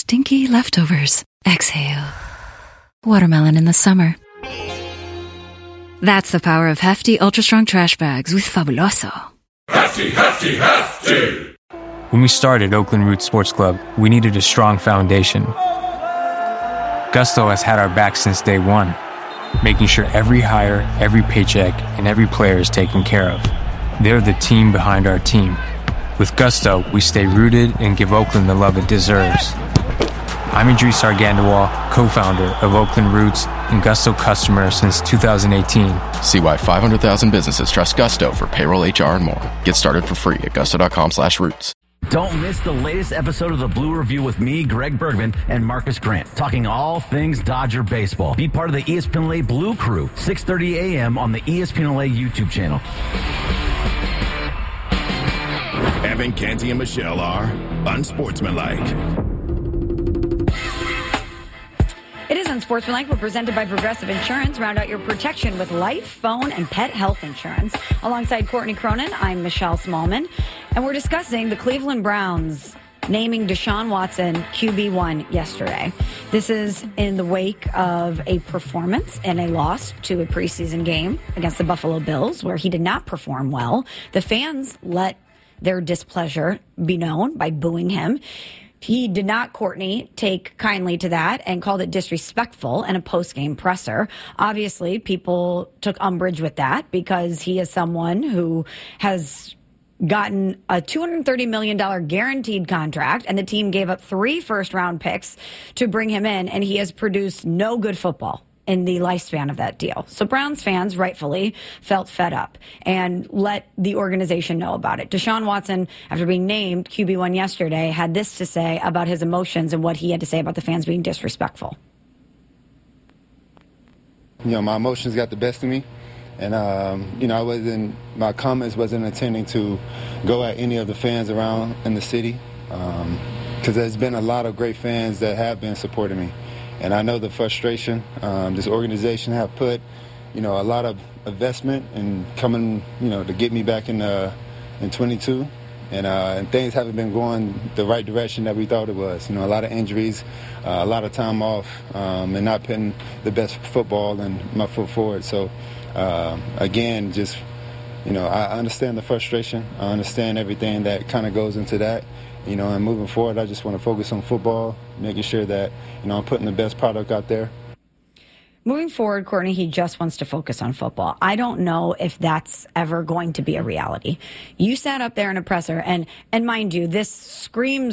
stinky leftovers. Exhale. Watermelon in the summer. That's the power of Hefty Ultra Strong Trash Bags with Fabuloso. Hefty, hefty, hefty! When we started Oakland Roots Sports Club, we needed a strong foundation. Gusto has had our back since day one, making sure every hire, every paycheck, and every player is taken care of. They're the team behind our team. With Gusto, we stay rooted and give Oakland the love it deserves. I'm Idris Argandawal, co-founder of Oakland Roots and Gusto customer since 2018. See why 500,000 businesses trust Gusto for payroll, HR, and more. Get started for free at gusto.com/roots. Don't miss the latest episode of The Blue Review with me, Greg Bergman, and Marcus Grant, talking all things Dodger baseball. Be part of the ESPN LA Blue Crew, 6:30 a.m. on the ESPN LA YouTube channel. Evan, Canty, and Michelle are unsportsmanlike. It is Unsportsmanlike. We're presented by Progressive Insurance. Round out your protection with life, phone, and pet health insurance. Alongside Courtney Cronin, I'm Michelle Smallman, and we're discussing the Cleveland Browns naming Deshaun Watson QB1 yesterday. This is in the wake of a performance and a loss to a preseason game against the Buffalo Bills, where he did not perform well. The fans let their displeasure be known by booing him. He did not, Courtney, take kindly to that and called it disrespectful in a post-game presser. Obviously, people took umbrage with that because he is someone who has gotten a $230 million guaranteed contract, and the team gave up 3 first-round picks to bring him in, and he has produced no good football in the lifespan of that deal. So Browns fans rightfully felt fed up and let the organization know about it. Deshaun Watson, after being named QB1 yesterday, had this to say about his emotions and what he had to say about the fans being disrespectful. My emotions got the best of me. And, my comments wasn't intending to go at any of the fans around in the city. Because there's been a lot of great fans that have been supporting me. And I know the frustration this organization have put, a lot of investment in coming, to get me back in 22. And things haven't been going the right direction that we thought it was. A lot of injuries, a lot of time off, and not putting the best football and my foot forward. So, again, just, I understand the frustration. I understand everything that kind of goes into that. And moving forward, I just want to focus on football, making sure that, I'm putting the best product out there. Moving forward, Courtney, he just wants to focus on football. I don't know if that's ever going to be a reality. You sat up there in a presser, and mind you, this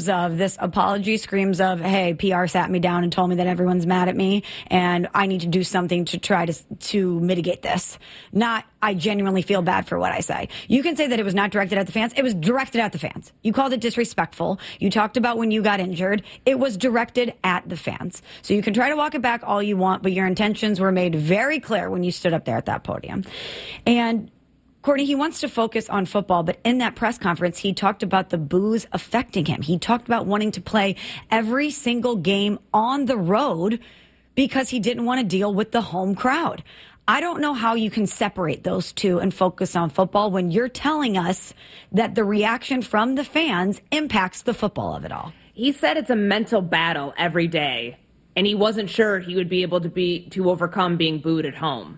apology screams of, hey, PR sat me down and told me that everyone's mad at me, and I need to do something to try to mitigate this. Not, I genuinely feel bad for what I say. You can say that it was not directed at the fans. It was directed at the fans. You called it disrespectful. You talked about when you got injured. It was directed at the fans. So you can try to walk it back all you want, but your intentions were made very clear when you stood up there at that podium. And Courtney, he wants to focus on football, but in that press conference, he talked about the boos affecting him. He talked about wanting to play every single game on the road because he didn't want to deal with the home crowd. I don't know how you can separate those two and focus on football when you're telling us that the reaction from the fans impacts the football of it all. He said it's a mental battle every day, and he wasn't sure he would be able to overcome being booed at home.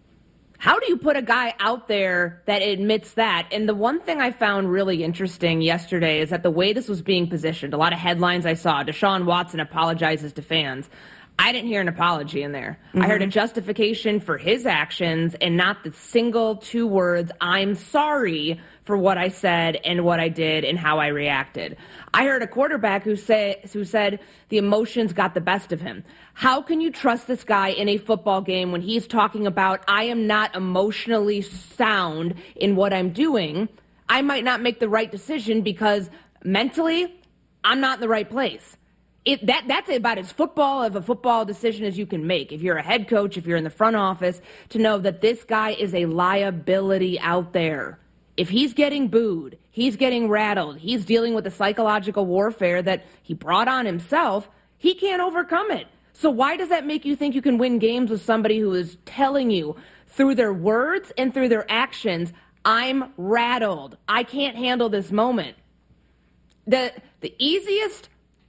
How do you put a guy out there that admits that? And the one thing I found really interesting yesterday is that the way this was being positioned, a lot of headlines I saw, Deshaun Watson apologizes to fans. I didn't hear an apology in there. Mm-hmm. I heard a justification for his actions and not the single 2 words, I'm sorry for what I said and what I did and how I reacted. I heard a quarterback who said the emotions got the best of him. How can you trust this guy in a football game when he's talking about, I am not emotionally sound in what I'm doing? I might not make the right decision because mentally I'm not in the right place. That's about as football of a football decision as you can make. If you're a head coach, if you're in the front office, to know that this guy is a liability out there. If he's getting booed, he's getting rattled, he's dealing with the psychological warfare that he brought on himself, he can't overcome it. So why does that make you think you can win games with somebody who is telling you through their words and through their actions, I'm rattled, I can't handle this moment? The easiest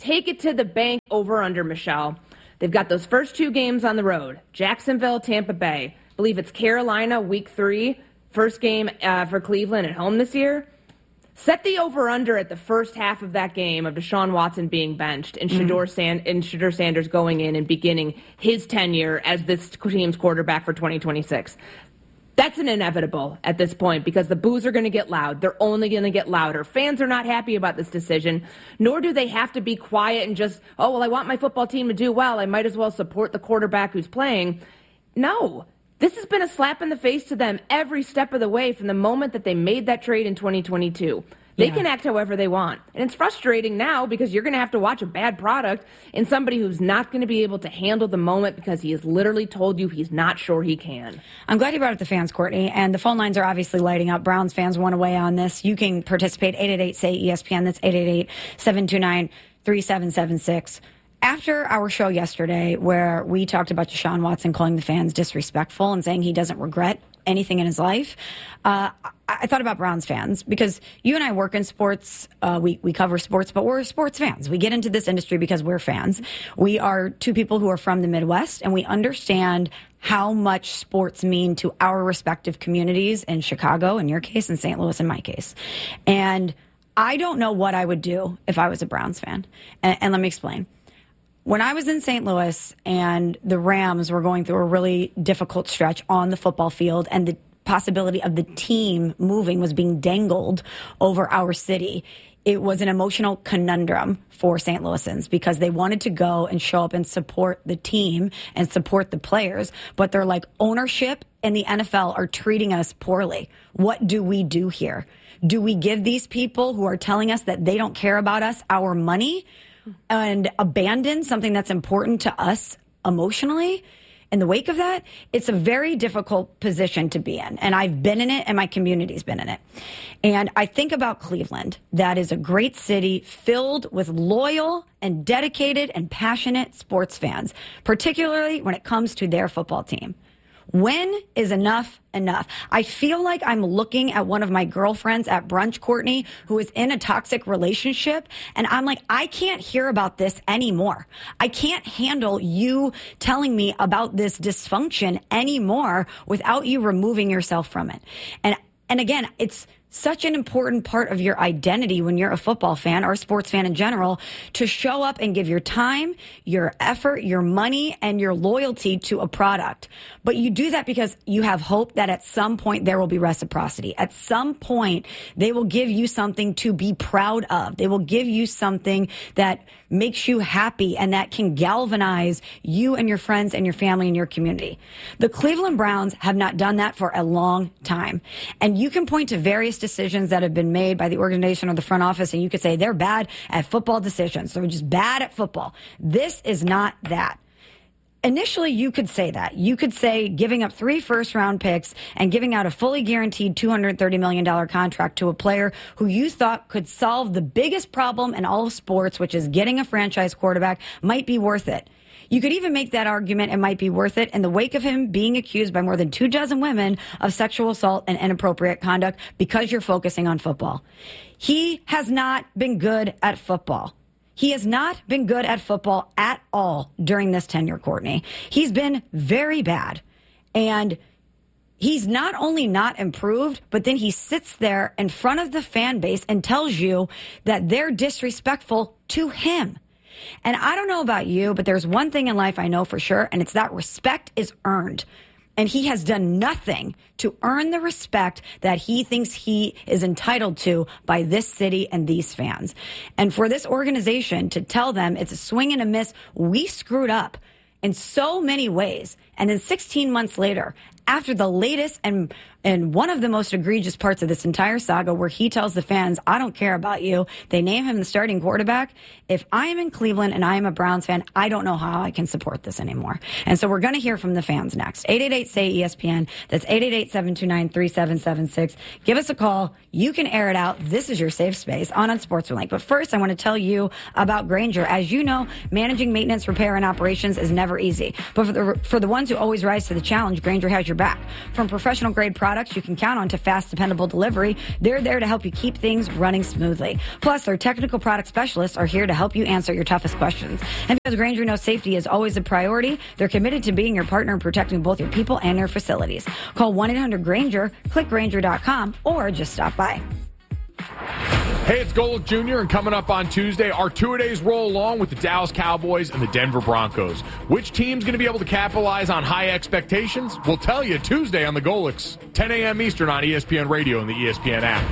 take it to the bank over-under, Michelle. They've got those first 2 games on the road. Jacksonville, Tampa Bay. I believe it's Carolina, week 3. First game for Cleveland at home this year. Set the over-under at the first half of that game of Deshaun Watson being benched and Shedeur Sanders going in and beginning his tenure as this team's quarterback for 2026. That's an inevitable at this point because the boos are going to get loud. They're only going to get louder. Fans are not happy about this decision, nor do they have to be quiet and just, oh, well, I want my football team to do well. I might as well support the quarterback who's playing. No. This has been a slap in the face to them every step of the way from the moment that they made that trade in 2022. They can act however they want. And it's frustrating now because you're going to have to watch a bad product in somebody who's not going to be able to handle the moment because he has literally told you he's not sure he can. I'm glad you brought up the fans, Courtney. And the phone lines are obviously lighting up. Browns fans want to weigh on this. You can participate. 888-SAY-ESPN. That's 888-729-3776. After our show yesterday, where we talked about Deshaun Watson calling the fans disrespectful and saying he doesn't regret anything in his life, I thought about Browns fans because you and I work in sports. We cover sports, but we're sports fans. We get into this industry because we're fans. We are 2 people who are from the Midwest, and we understand how much sports mean to our respective communities in Chicago, in your case, in St. Louis, in my case. And I don't know what I would do if I was a Browns fan. And let me explain. When I was in St. Louis and the Rams were going through a really difficult stretch on the football field and the possibility of the team moving was being dangled over our city, it was an emotional conundrum for St. Louisans because they wanted to go and show up and support the team and support the players. But they're like, ownership and the NFL are treating us poorly. What do we do here? Do we give these people who are telling us that they don't care about us our money and abandon something that's important to us emotionally? In the wake of that, it's a very difficult position to be in. And I've been in it and my community's been in it. And I think about Cleveland. That is a great city filled with loyal and dedicated and passionate sports fans, particularly when it comes to their football team. When is enough enough? I feel like I'm looking at one of my girlfriends at brunch, Courtney, who is in a toxic relationship. And I'm like, I can't hear about this anymore. I can't handle you telling me about this dysfunction anymore without you removing yourself from it. And again, it's such an important part of your identity when you're a football fan or a sports fan in general to show up and give your time, your effort, your money, and your loyalty to a product. But you do that because you have hope that at some point there will be reciprocity. At some point, they will give you something to be proud of. They will give you something that makes you happy and that can galvanize you and your friends and your family and your community. The Cleveland Browns have not done that for a long time. And you can point to various decisions that have been made by the organization or the front office, and you could say they're bad at football decisions. They're just bad at football. This is not that. Initially, you could say that. You could say giving up 3 first-round picks and giving out a fully guaranteed $230 million contract to a player who you thought could solve the biggest problem in all of sports, which is getting a franchise quarterback, might be worth it. You could even make that argument it might be worth it in the wake of him being accused by more than 24 women of sexual assault and inappropriate conduct because you're focusing on football. He has not been good at football. He has not been good at football at all during this tenure, Courtney. He's been very bad. And he's not only not improved, but then he sits there in front of the fan base and tells you that they're disrespectful to him. And I don't know about you, but there's one thing in life I know for sure, and it's that respect is earned. And he has done nothing to earn the respect that he thinks he is entitled to by this city and these fans. And for this organization to tell them it's a swing and a miss, we screwed up in so many ways. And then 16 months later, after the latest and one of the most egregious parts of this entire saga where he tells the fans, I don't care about you, they name him the starting quarterback. If I am in Cleveland and I am a Browns fan, I don't know how I can support this anymore. And so we're going to hear from the fans next. 888-SAY-ESPN. That's 888-729-3776. Give us a call. You can air it out. This is your safe space on Unsportsmanlike. But first, I want to tell you about Grainger. As you know, managing maintenance, repair, and operations is never easy. But for the ones who always rise to the challenge, Grainger has your back. From professional grade products you can count on to fast, dependable delivery, they're there to help you keep things running smoothly. Plus, their technical product specialists are here to help you answer your toughest questions. And because Grainger knows safety is always a priority, they're committed to being your partner in protecting both your people and your facilities. Call 1-800-GRAINGER, click Grainger.com, or just stop by. Hey, it's Golick Jr., and coming up on Tuesday, our two-a-days roll along with the Dallas Cowboys and the Denver Broncos. Which team's going to be able to capitalize on high expectations? We'll tell you Tuesday on the Golicks, 10 a.m. Eastern on ESPN Radio and the ESPN app.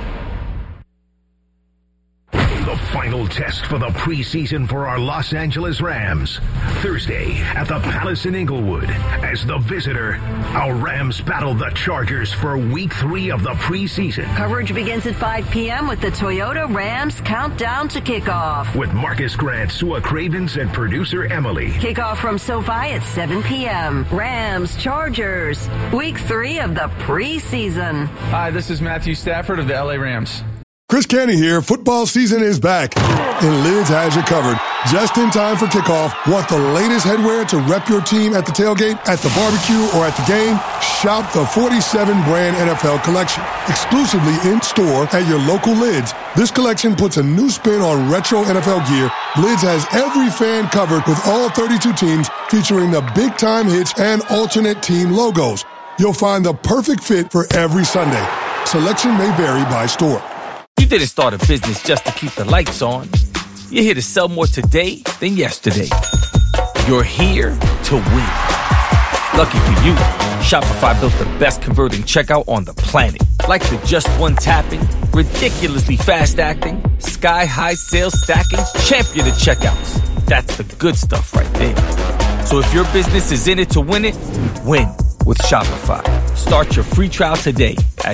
The final test for the preseason for our Los Angeles Rams. Thursday at the Palace in Inglewood. As the visitor, our Rams battle the Chargers for Week 3 of the preseason. Coverage begins at 5 p.m. with the Toyota Rams Countdown to Kickoff. With Marcus Grant, Sua Cravens, and producer Emily. Kickoff from SoFi at 7 p.m. Rams, Chargers, Week 3 of the preseason. Hi, this is Matthew Stafford of the LA Rams. Chris Canty here. Football season is back, and Lids has you covered. Just in time for kickoff. Want the latest headwear to rep your team at the tailgate, at the barbecue, or at the game? Shop the 47-brand NFL collection. Exclusively in-store at your local Lids. This collection puts a new spin on retro NFL gear. Lids has every fan covered with all 32 teams, featuring the big-time hits and alternate team logos. You'll find the perfect fit for every Sunday. Selection may vary by store. You didn't start a business just to keep the lights on. You're here to sell more today than yesterday. You're here to win. Lucky for you, Shopify built the best converting checkout on the planet. Like the just one tapping, ridiculously fast acting, sky-high sales stacking, champion of checkouts. That's the good stuff right there. So if your business is in it to win it, win with Shopify. Start your free trial today at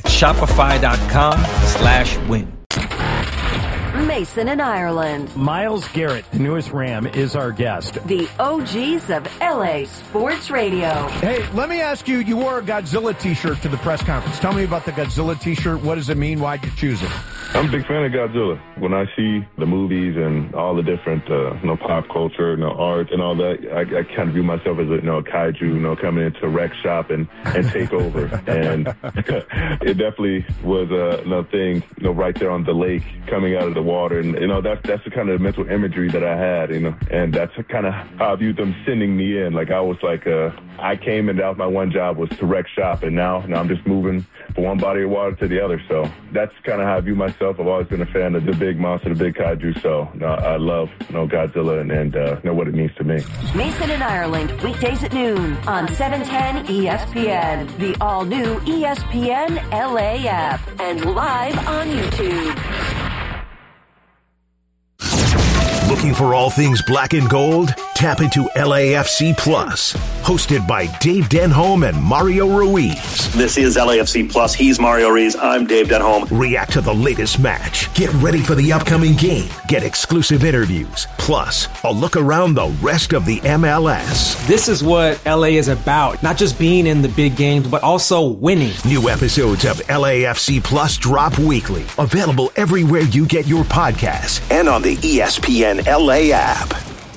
shopify.com/win. Mason in Ireland. Myles Garrett, the newest Ram, is our guest. The OGs of LA Sports Radio. Hey, let me ask you, you wore a Godzilla t-shirt to the press conference. Tell me about the Godzilla t-shirt. What does it mean? Why'd you choose it? I'm a big fan of Godzilla. When I see the movies and all the different, pop culture, art and all that, I kind of view myself as a kaiju, coming into a wreck shop and take over. And it definitely was another thing, right there on the lake, coming out of the water. And, that's the kind of mental imagery that I had, and that's kind of how I viewed them sending me in. Like, I was like, I came and that was my one job was to wreck shop. And now I'm just moving from one body of water to the other. So that's kind of how I view myself. I've always been a fan of the big monster, the big kaiju. So I love Godzilla and know what it means to me. Mason in Ireland, weekdays at noon on 710 ESPN, the all-new ESPN LA app, and live on YouTube. Looking for all things black and gold? Tap into LAFC Plus. Hosted by Dave Denholm and Mario Ruiz. This is LAFC Plus. He's Mario Ruiz. I'm Dave Denholm. React to the latest match. Get ready for the upcoming game. Get exclusive interviews. Plus, a look around the rest of the MLS. This is what LA is about. Not just being in the big games, but also winning. New episodes of LAFC Plus drop weekly. Available everywhere you get your podcasts and on the ESPN LA app.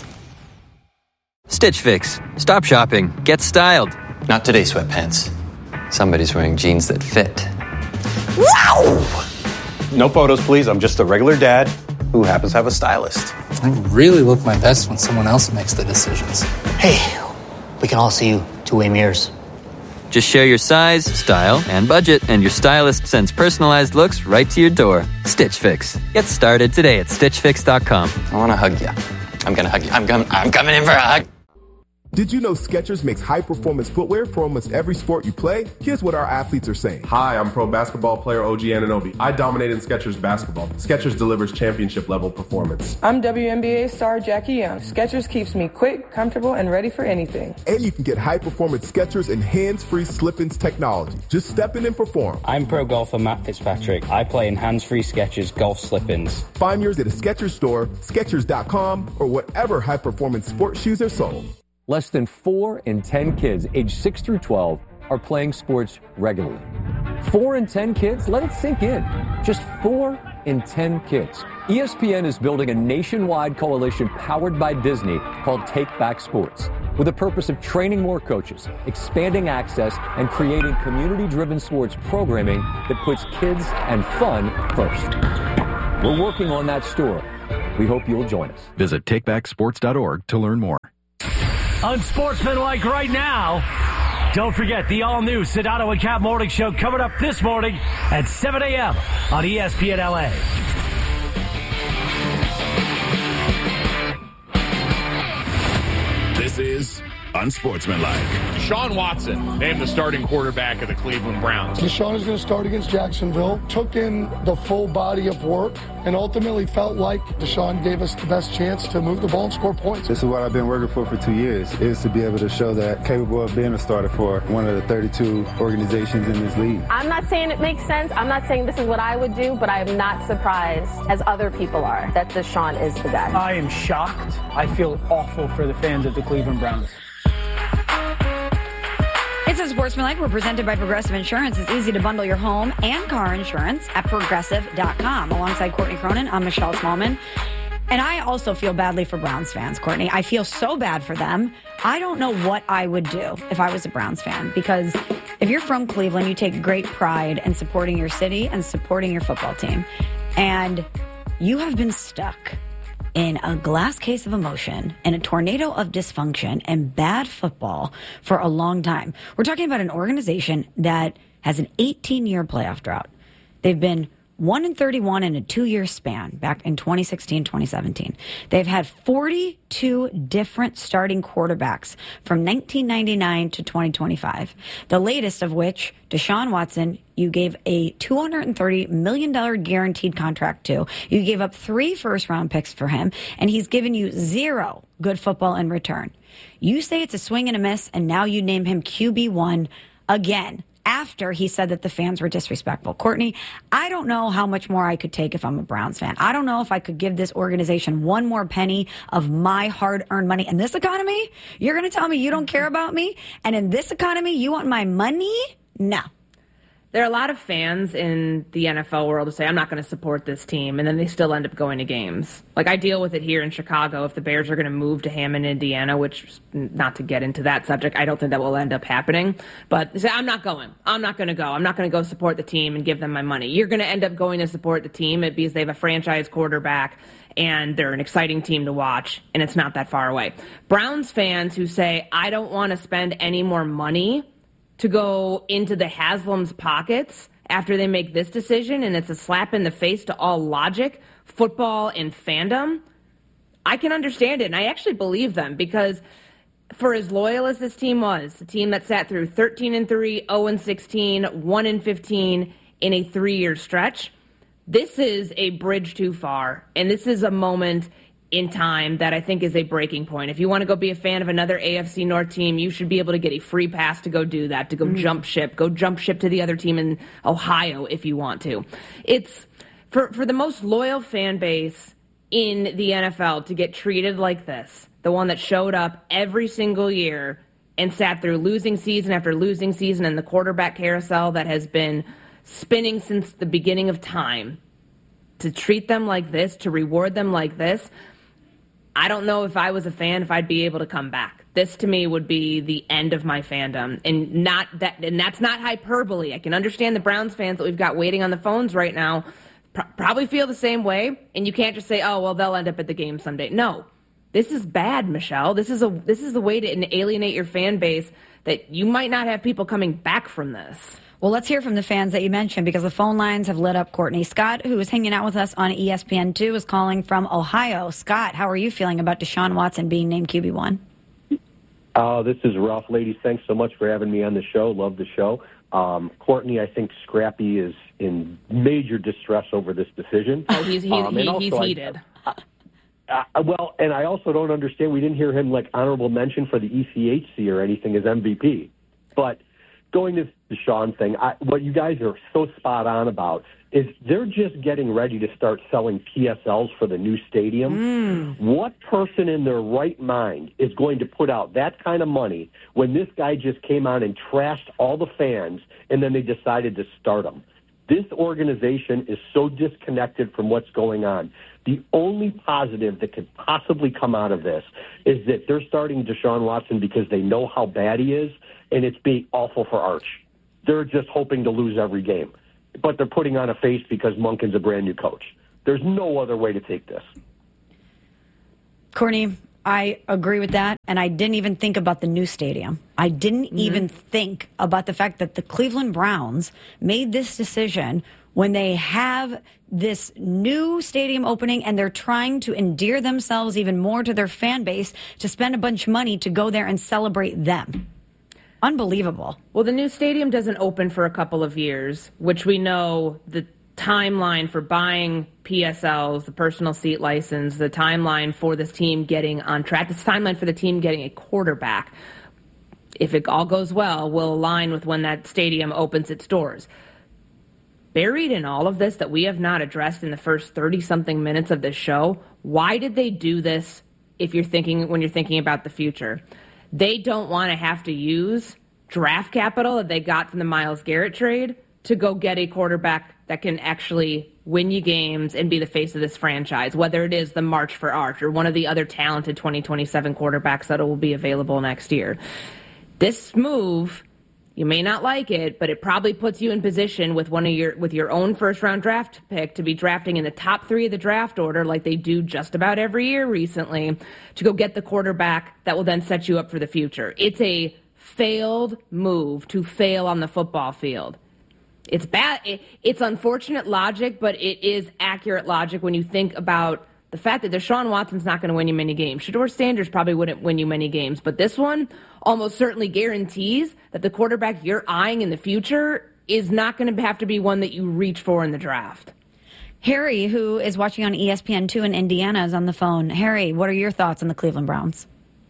Stitch Fix. Stop shopping. Get styled. Not today, sweatpants. Somebody's wearing jeans that fit. Wow! No photos, please. I'm just a regular dad who happens to have a stylist. I really look my best when someone else makes the decisions. Hey, we can all see you two-way mirrors. Just share your size, style, and budget, and your stylist sends personalized looks right to your door. Stitch Fix. Get started today at StitchFix.com. I want to hug you. I'm going to hug you. I'm coming in for a hug. Did you know Skechers makes high-performance footwear for almost every sport you play? Here's what our athletes are saying. Hi, I'm pro basketball player OG Anunoby. I dominate in Skechers basketball. Skechers delivers championship-level performance. I'm WNBA star Jackie Young. Skechers keeps me quick, comfortable, and ready for anything. And you can get high-performance Skechers and hands-free slip-ins technology. Just step in and perform. I'm pro golfer Matt Fitzpatrick. I play in hands-free Skechers golf slip-ins. Find yours at a Skechers store, Skechers.com, or whatever high-performance sports shoes are sold. Less than 4 in 10 kids aged 6 through 12 are playing sports regularly. 4 in 10 kids? Let it sink in. Just 4 in 10 kids. ESPN is building a nationwide coalition powered by Disney called Take Back Sports, with the purpose of training more coaches, expanding access, and creating community-driven sports programming that puts kids and fun first. We're working on that story. We hope you'll join us. Visit takebacksports.org to learn more. Unsportsmanlike right now. Don't forget the all-new Sedano and Cap Morning Show coming up this morning at 7 a.m. on ESPN LA. This is Unsportsmanlike. Deshaun Watson named the starting quarterback of the Cleveland Browns. Deshaun is going to start against Jacksonville. Took in the full body of work and ultimately felt like Deshaun gave us the best chance to move the ball and score points. This is what I've been working for 2 years, is to be able to show that capable of being a starter for one of the 32 organizations in this league. I'm not saying it makes sense. I'm not saying this is what I would do, but I am not surprised, as other people are, that Deshaun is the guy. I am shocked. I feel awful for the fans of the Cleveland Browns. It's Unsportsmanlike. We're presented by Progressive Insurance. It's easy to bundle your home and car insurance at Progressive.com. Alongside Courtney Cronin, I'm Michelle Smallman. And I also feel badly for Browns fans, Courtney. I feel so bad for them. I don't know what I would do if I was a Browns fan, because if you're from Cleveland, you take great pride in supporting your city and supporting your football team. And you have been stuck in a glass case of emotion and a tornado of dysfunction and bad football for a long time. We're talking about an organization that has an 18-year playoff drought. They've been 1-31 in a 2-year span back in 2016, 2017. They've had 42 different starting quarterbacks from 1999 to 2025. The latest of which, Deshaun Watson, you gave a $230 million guaranteed contract to. You gave up 3 first-round picks for him, and he's given you 0 good football in return. You say it's a swing and a miss, and now you name him QB1 again, after he said that the fans were disrespectful. Courtney, I don't know how much more I could take if I'm a Browns fan. I don't know if I could give this organization one more penny of my hard-earned money. In this economy, you're going to tell me you don't care about me? And in this economy, you want my money? No. There are a lot of fans in the NFL world who say, I'm not going to support this team, and then they still end up going to games. Like, I deal with it here in Chicago. If the Bears are going to move to Hammond, Indiana, which, not to get into that subject, I don't think that will end up happening. But they say, I'm not going. I'm not going to go. I'm not going to go support the team and give them my money. You're going to end up going to support the team because they have a franchise quarterback, and they're an exciting team to watch, and it's not that far away. Browns fans who say, I don't want to spend any more money to go into the Haslam's pockets after they make this decision, and it's a slap in the face to all logic, football, and fandom, I can understand it, and I actually believe them, because for as loyal as this team was, the team that sat through 13-3, 0-16, 1-15 in a 3-year stretch, this is a bridge too far, and this is a moment in time that I think is a breaking point. If you want to go be a fan of another AFC North team, you should be able to get a free pass to go do that, to go jump ship to the other team in Ohio if you want to. It's for the most loyal fan base in the NFL to get treated like this, the one that showed up every single year and sat through losing season after losing season and the quarterback carousel that has been spinning since the beginning of time, to treat them like this, to reward them like this, I don't know if I was a fan if I'd be able to come back. This to me would be the end of my fandom, and that's not hyperbole. I can understand the Browns fans that we've got waiting on the phones right now probably feel the same way, and you can't just say, "Oh, well, they'll end up at the game someday." No, this is bad, Michelle. This is a way to alienate your fan base that you might not have people coming back from this. Well, let's hear from the fans that you mentioned, because the phone lines have lit up, Courtney. Scott, who is hanging out with us on ESPN2, is calling from Ohio. Scott, how are you feeling about Deshaun Watson being named QB1? This is Ralph. Ladies, thanks so much for having me on the show. Love the show. Courtney, I think Scrappy is in major distress over this decision. Oh, he's heated. Well, and I also don't understand. We didn't hear him like honorable mention for the ECHC or anything as MVP. But going to the Deshaun thing, what you guys are so spot on about is they're just getting ready to start selling PSLs for the new stadium. What person in their right mind is going to put out that kind of money when this guy just came on and trashed all the fans and then they decided to start him? This organization is so disconnected from what's going on. The only positive that could possibly come out of this is that they're starting Deshaun Watson because they know how bad he is, and it's being awful for Arch. They're just hoping to lose every game. But they're putting on a face because Monken's a brand new coach. There's no other way to take this. Courtney, I agree with that, and I didn't even think about the new stadium. I didn't even think about the fact that the Cleveland Browns made this decision when they have this new stadium opening and they're trying to endear themselves even more to their fan base to spend a bunch of money to go there and celebrate them. Unbelievable. Well, the new stadium doesn't open for a couple of years, which we know the timeline for buying PSLs, the personal seat license, the timeline for this team getting on track, the timeline for the team getting a quarterback, if it all goes well, will align with when that stadium opens its doors. Buried in all of this that we have not addressed in the first 30-something minutes of this show, why did they do this when you're thinking about the future? They don't want to have to use draft capital that they got from the Myles Garrett trade to go get a quarterback that can actually win you games and be the face of this franchise, whether it is the March for Arch or one of the other talented 2027 quarterbacks that will be available next year. This move, you may not like it, but it probably puts you in position with your own first-round draft pick to be drafting in the top 3 of the draft order like they do just about every year recently to go get the quarterback that will then set you up for the future. It's a failed move to fail on the football field. It's bad. It's unfortunate logic, but it is accurate logic when you think about the fact that Deshaun Watson's not going to win you many games. Shedeur Sanders probably wouldn't win you many games, but this one almost certainly guarantees that the quarterback you're eyeing in the future is not going to have to be one that you reach for in the draft. Harry, who is watching on ESPN2 in Indiana, is on the phone. Harry, what are your thoughts on the Cleveland Browns?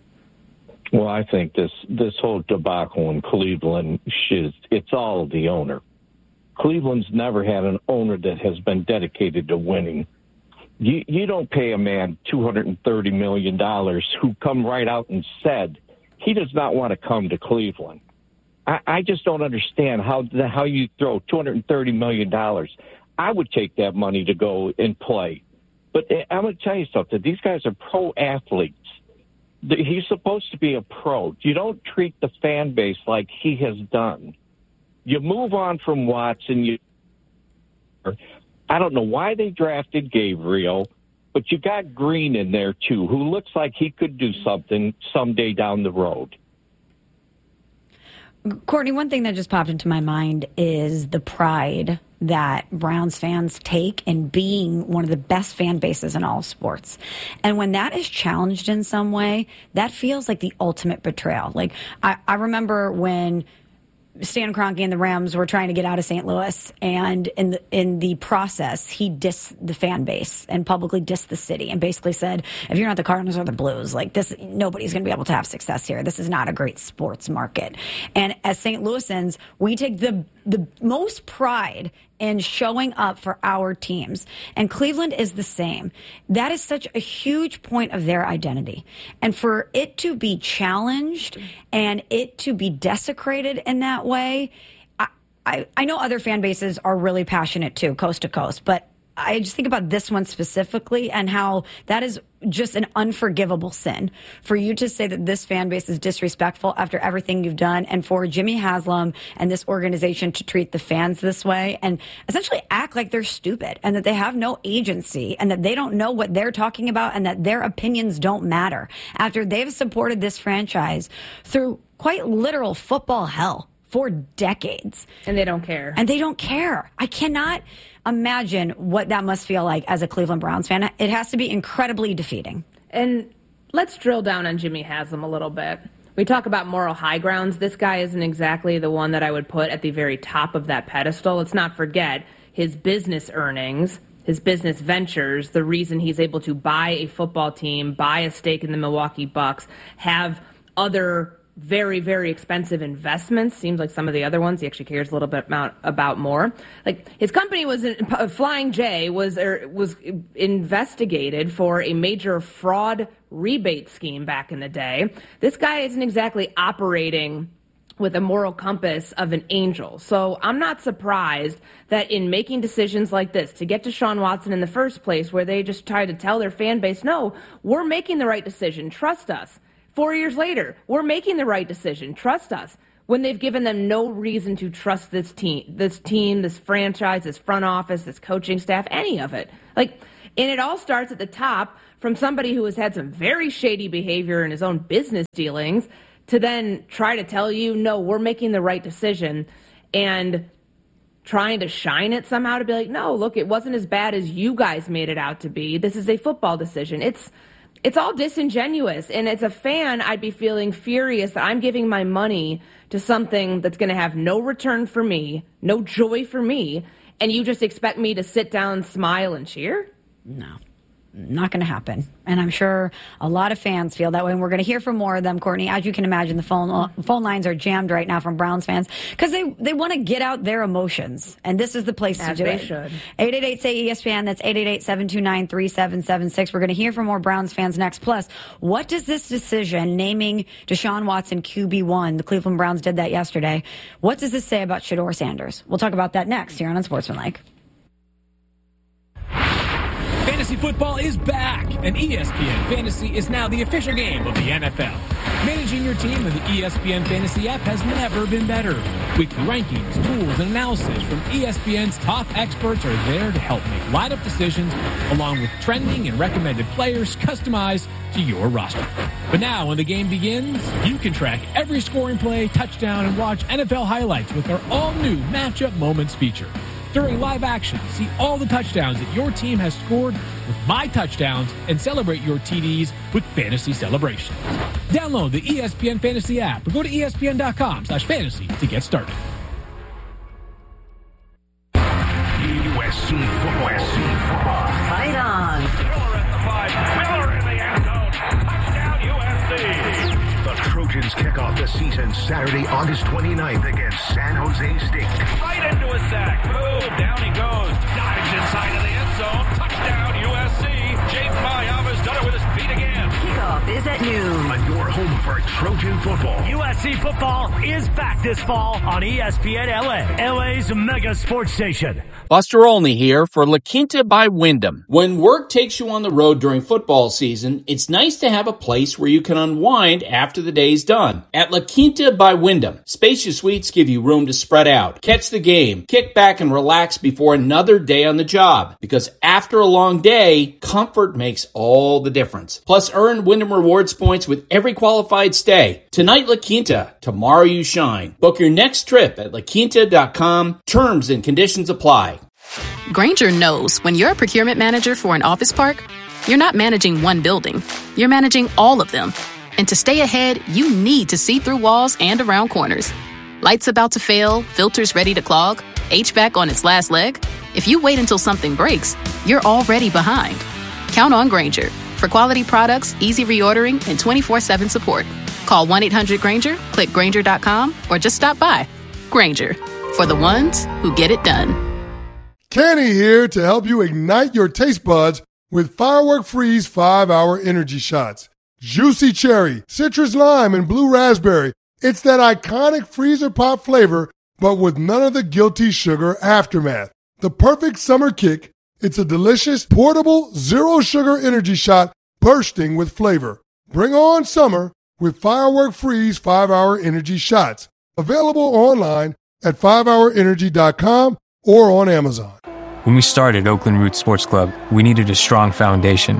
Well, I think this whole debacle in Cleveland, it's all the owner. Cleveland's never had an owner that has been dedicated to winning. You don't pay a man $230 million who come right out and said he does not want to come to Cleveland. I just don't understand how you throw $230 million. I would take that money to go and play. But I'm going to tell you something. These guys are pro athletes. He's supposed to be a pro. You don't treat the fan base like he has done. You move on from Watson. I don't know why they drafted Gabriel, but you got Green in there, too, who looks like he could do something someday down the road. Courtney, one thing that just popped into my mind is the pride that Browns fans take in being one of the best fan bases in all sports. And when that is challenged in some way, that feels like the ultimate betrayal. Like, I remember when Stan Kroenke and the Rams were trying to get out of St. Louis, and in the process, he dissed the fan base and publicly dissed the city and basically said, if you're not the Cardinals or the Blues, like this, nobody's going to be able to have success here. This is not a great sports market. And as St. Louisans, we take the most pride in showing up for our teams. And Cleveland is the same. That is such a huge point of their identity. And for it to be challenged and it to be desecrated in that way, I know other fan bases are really passionate too, coast to coast, but I just think about this one specifically and how that is just an unforgivable sin for you to say that this fan base is disrespectful after everything you've done, and for Jimmy Haslam and this organization to treat the fans this way and essentially act like they're stupid and that they have no agency and that they don't know what they're talking about and that their opinions don't matter after they've supported this franchise through quite literal football hell for decades. And they don't care. And they don't care. I cannot imagine what that must feel like as a Cleveland Browns fan. It has to be incredibly defeating. And let's drill down on Jimmy Haslam a little bit. We talk about moral high grounds. This guy isn't exactly the one that I would put at the very top of that pedestal. Let's not forget his business earnings, his business ventures, the reason he's able to buy a football team, buy a stake in the Milwaukee Bucks, have other very, very expensive investments. Seems like some of the other ones he actually cares a little bit about more. Like his company was Flying J was investigated for a major fraud rebate scheme back in the day. This guy isn't exactly operating with a moral compass of an angel. So I'm not surprised that in making decisions like this, to get Deshaun Watson in the first place, where they just try to tell their fan base, no, we're making the right decision, trust us. 4 years later, we're making the right decision, trust us. When they've given them no reason to trust this team, this franchise, this front office, this coaching staff, any of it. And it all starts at the top from somebody who has had some very shady behavior in his own business dealings, to then try to tell you, no, we're making the right decision, and trying to shine it somehow to be like, no, look, it wasn't as bad as you guys made it out to be. This is a football decision. It's all disingenuous. And as a fan, I'd be feeling furious that I'm giving my money to something that's going to have no return for me, no joy for me, and you just expect me to sit down, smile, and cheer? No. Not going to happen. And I'm sure a lot of fans feel that way. And we're going to hear from more of them, Courtney. As you can imagine, the phone lines are jammed right now from Browns fans because they want to get out their emotions. And this is the place to do it. Should. 888-SAY-ESPN. That's 888-729-3776. We're going to hear from more Browns fans next. Plus, what does this decision naming Deshaun Watson QB1, the Cleveland Browns did that yesterday, what does this say about Shedeur Sanders? We'll talk about that next here on Unsportsmanlike. Fantasy football is back, and ESPN Fantasy is now the official game of the NFL. Managing your team with the ESPN Fantasy app has never been better. Weekly rankings, tools, and analysis from ESPN's top experts are there to help make lineup decisions, along with trending and recommended players customized to your roster. But now, when the game begins, you can track every scoring play, touchdown, and watch NFL highlights with our all-new Matchup Moments feature. During live action, see all the touchdowns that your team has scored with My Touchdowns and celebrate your TDs with Fantasy Celebrations. Download the ESPN Fantasy app or go to ESPN.com/fantasy to get started. USC football. Fight on. Miller at the 5. Miller in the end zone. Touchdown USC. The Trojans kick off the season Saturday, August 29th against San Jose State. Right into a sack. Boom. Down he goes. Dives inside of the end zone. Touchdown USC. James Mayava's done it with his feet again. Kickoff is at noon. On your home for Trojan football. USC football is back this fall on ESPN LA, LA's mega sports station. Buster Olney here for La Quinta by Wyndham. When work takes you on the road during football season, it's nice to have a place where you can unwind after the day's done. At La Quinta by Wyndham, spacious suites give you room to spread out, catch the game, kick back and relax before another day on the job. Because after a long day, comfort makes all the difference. Plus, earn Wyndham Rewards points with every qualified stay. Tonight, La Quinta. Tomorrow, you shine. Book your next trip at LaQuinta.com. Terms and conditions apply. Grainger knows when you're a procurement manager for an office park, you're not managing one building. You're managing all of them. And to stay ahead, you need to see through walls and around corners. Lights about to fail, filters ready to clog, HVAC on its last leg. If you wait until something breaks, you're already behind. Count on Grainger for quality products, easy reordering, and 24/7 support. Call 1-800-GRAINGER, click Grainger.com, or just stop by. Grainger, for the ones who get it done. Kenny here to help you ignite your taste buds with Firework Freeze 5-Hour Energy Shots. Juicy cherry, citrus lime, and blue raspberry. It's that iconic freezer pop flavor, but with none of the guilty sugar aftermath. The perfect summer kick. It's a delicious, portable, zero-sugar energy shot bursting with flavor. Bring on summer with Firework Freeze 5-Hour Energy Shots. Available online at 5hourenergy.com or on Amazon. When we started Oakland Roots Sports Club, we needed a strong foundation.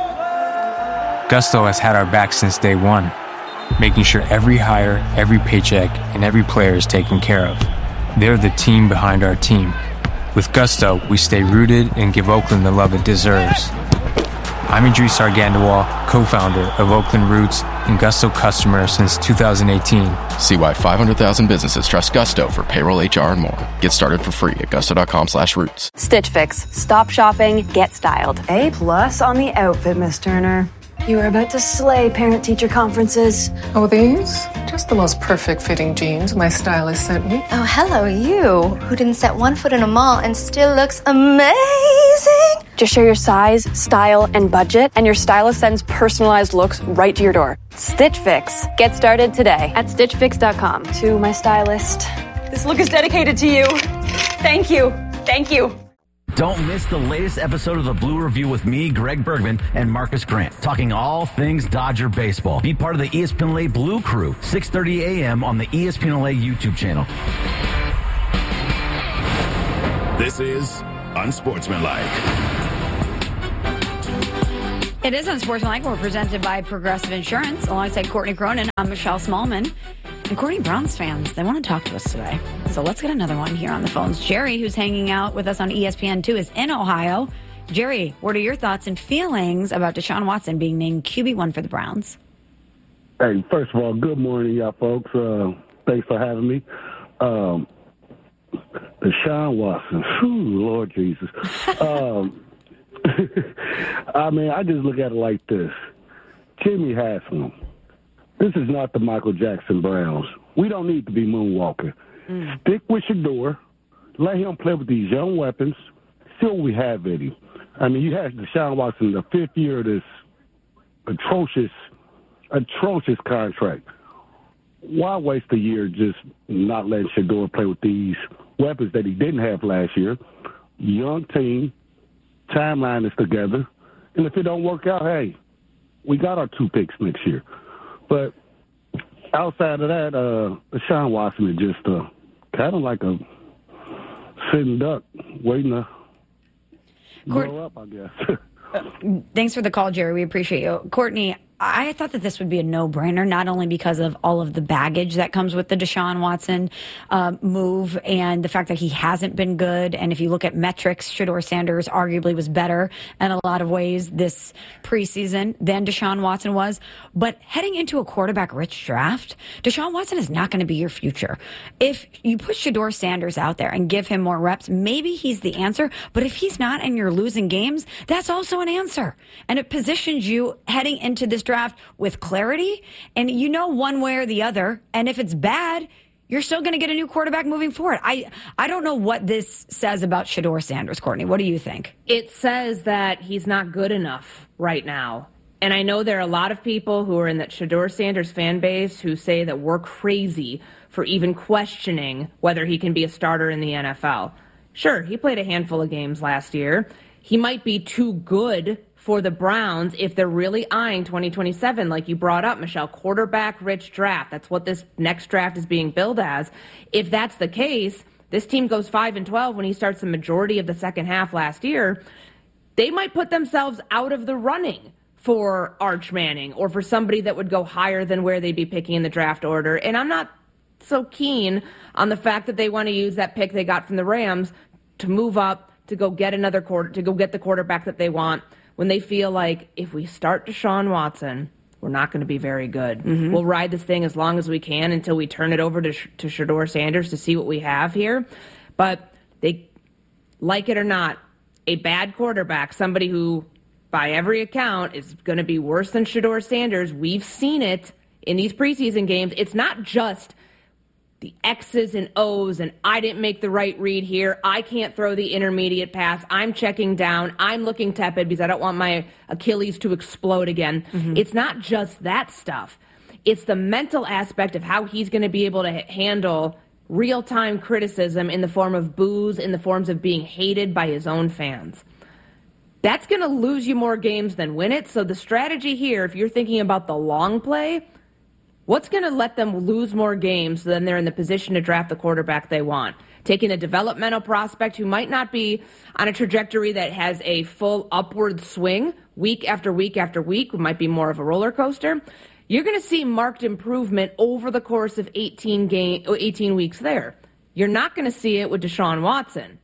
Gusto has had our back since day one, making sure every hire, every paycheck, and every player is taken care of. They're the team behind our team. With Gusto, we stay rooted and give Oakland the love it deserves. I'm Idris Argandawal, co-founder of Oakland Roots and Gusto customer since 2018. See why 500,000 businesses trust Gusto for payroll, HR, and more. Get started for free at gusto.com/roots. Stitch Fix. Stop shopping, get styled. A+ on the outfit, Miss Turner. You are about to slay parent-teacher conferences. Oh, these? Just the most perfect fitting jeans my stylist sent me. Oh, hello, you, who didn't set one foot in a mall and still looks amazing. Just share your size, style, and budget, and your stylist sends personalized looks right to your door. Stitch Fix. Get started today at StitchFix.com. To my stylist, this look is dedicated to you. Thank you. Thank you. Don't miss the latest episode of the Blue Review with me, Greg Bergman, and Marcus Grant, talking all things Dodger baseball. Be part of the ESPN LA Blue Crew, 6:30 a.m. on the ESPN LA YouTube channel. This is Unsportsmanlike. It is Unsportsmanlike. We're presented by Progressive Insurance. Alongside Courtney Cronin, I'm Michelle Smallman. And Courtney, Browns fans, they want to talk to us today. So let's get another one here on the phones. Jerry, who's hanging out with us on ESPN2, is in Ohio. Jerry, what are your thoughts and feelings about Deshaun Watson being named QB1 for the Browns? Hey, first of all, good morning, y'all folks. Thanks for having me. Deshaun Watson. Whew, Lord Jesus. I mean, I just look at it like this. Jimmy Haslam. This is not the Michael Jackson Browns. We don't need to be moonwalking. Stick with Shedeur. Let him play with these young weapons. See what we have in him. I mean, you had Deshaun Watson the fifth year of this atrocious contract. Why waste a year just not letting Shedeur play with these weapons that he didn't have last year? Young team, timeline is together. And if it don't work out, hey, we got our 2 picks next year. But outside of that, Deshaun Watson is just kind of like a sitting duck waiting to grow up, I guess. Thanks for the call, Jerry. We appreciate you. Courtney, I thought that this would be a no-brainer, not only because of all of the baggage that comes with the Deshaun Watson move and the fact that he hasn't been good. And if you look at metrics, Shedeur Sanders arguably was better in a lot of ways this preseason than Deshaun Watson was. But heading into a quarterback-rich draft, Deshaun Watson is not going to be your future. If you put Shedeur Sanders out there and give him more reps, maybe he's the answer. But if he's not and you're losing games, that's also an answer. And it positions you heading into this draft with clarity, and you know one way or the other. And if it's bad, you're still going to get a new quarterback moving forward. I don't know what this says about Shedeur Sanders, Courtney. What do you think? It says that he's not good enough right now. And I know there are a lot of people who are in that Shedeur Sanders fan base who say that we're crazy for even questioning whether he can be a starter in the NFL. Sure, he played a handful of games last year. He might be too good for the Browns if they're really eyeing 2027, like you brought up, Michelle, quarterback-rich draft. That's what this next draft is being billed as. If that's the case, this team goes 5-12 when he starts the majority of the second half last year. They might put themselves out of the running for Arch Manning or for somebody that would go higher than where they'd be picking in the draft order. And I'm not so keen on the fact that they want to use that pick they got from the Rams to move up to go get the quarterback that they want, when they feel like if we start Deshaun Watson, we're not going to be very good. Mm-hmm. We'll ride this thing as long as we can until we turn it over to Shedeur Sanders to see what we have here. But they, like it or not, a bad quarterback, somebody who, by every account, is going to be worse than Shedeur Sanders. We've seen it in these preseason games. It's not just the X's and O's, and I didn't make the right read here. I can't throw the intermediate pass. I'm checking down. I'm looking tepid because I don't want my Achilles to explode again. Mm-hmm. It's not just that stuff. It's the mental aspect of how he's going to be able to handle real-time criticism in the form of boos, in the forms of being hated by his own fans. That's going to lose you more games than win it. So the strategy here, if you're thinking about the long play, what's going to let them lose more games so then they're in the position to draft the quarterback they want? Taking a developmental prospect who might not be on a trajectory that has a full upward swing week after week after week, might be more of a roller coaster. You're going to see marked improvement over the course of 18 weeks there. You're not going to see it with Deshaun Watson.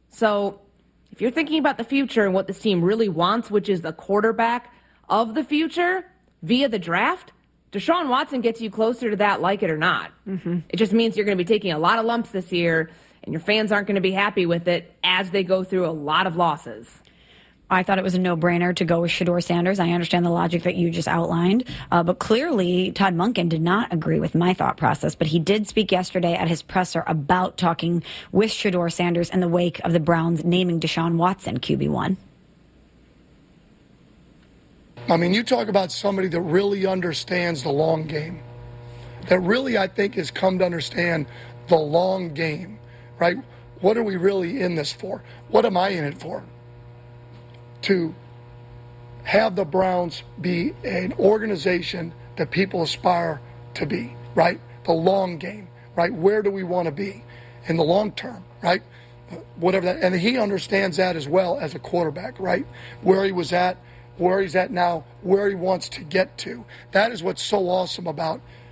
So if you're thinking about the future and what this team really wants, which is the quarterback of the future via the draft, Deshaun Watson gets you closer to that, like it or not. Mm-hmm. It just means you're going to be taking a lot of lumps this year, and your fans aren't going to be happy with it as they go through a lot of losses. I thought it was a no-brainer to go with Shedeur Sanders. I understand the logic that you just outlined. But clearly, Todd Monken did not agree with my thought process. But he did speak yesterday at his presser about talking with Shedeur Sanders in the wake of the Browns naming Deshaun Watson QB1. I mean, you talk about somebody that really understands the long game, that really, I think, has come to understand the long game, right? What are we really in this for? What am I in it for? To have the Browns be an organization that people aspire to be, right? The long game, right? Where do we want to be in the long term, right? Whatever that, and he understands that as well as a quarterback, right? Where he was at, where he's at now, where he wants to get to. That is what's so awesome about